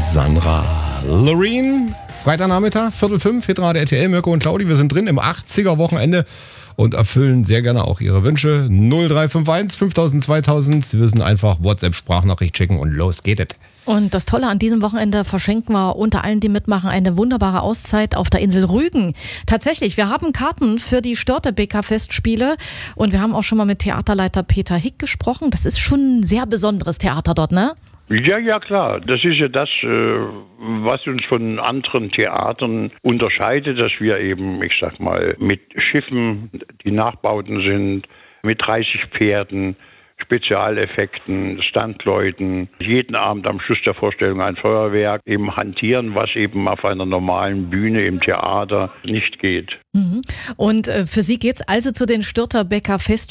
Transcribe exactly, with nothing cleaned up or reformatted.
Sandra Loren. Freitagnachmittag, Viertel fünf, Hitradio R T L, Mirko und Claudi. Wir sind drin im achtziger-Wochenende und erfüllen sehr gerne auch Ihre Wünsche. null drei fünf eins fünftausend zweitausend. Sie müssen einfach WhatsApp-Sprachnachricht schicken und los geht es. Und das Tolle an diesem Wochenende verschenken wir unter allen, die mitmachen, eine wunderbare Auszeit auf der Insel Rügen. Tatsächlich, wir haben Karten für die Störtebeker-Festspiele und wir haben auch schon mal mit Theaterleiter Peter Hick gesprochen. Das ist schon ein sehr besonderes Theater dort, ne? Ja, ja, klar. Das ist ja das, was uns von anderen Theatern unterscheidet, dass wir eben, ich sag mal, mit Schiffen, die Nachbauten sind, mit dreißig Pferden, Spezialeffekten, Standleuten, jeden Abend am Schluss der Vorstellung ein Feuerwerk eben hantieren, was eben auf einer normalen Bühne im Theater nicht geht. Und für Sie geht's also zu den Störtebeker Festspielen.